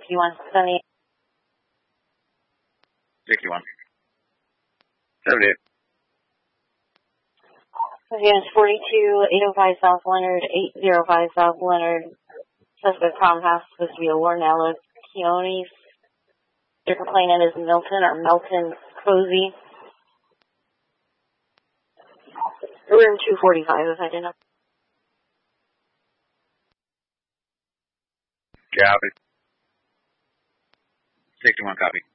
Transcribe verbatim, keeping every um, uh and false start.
sixty-one seventy-eight. sixty-one. seventy-eight. Again, forty-two, eight oh five South Leonard, eight oh five South Leonard. Suspect Tom House supposed to be a Warnella Keone. Your complainant is Milton or Melton Cozy. Room two forty-five, if I didn't know. Copy. sixty-one, copy.